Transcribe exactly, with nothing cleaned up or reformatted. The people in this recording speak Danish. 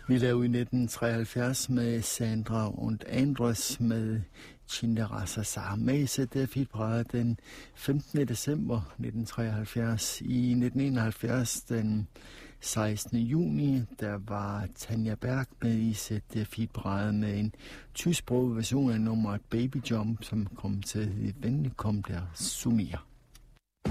Vi lavede i nitten treoghalvfjerds med Sandra und Andres med Cinderasa med i Z D F-hitparade den femtende december nitten treoghalvfjerds. I nitten enoghalvfjerds den sekstende juni, der var Tanja Berg med i Z D F-hitparade med en tysksproget version af nummeret Baby Jump, som kom til at hedde Venlig kom der Sumir.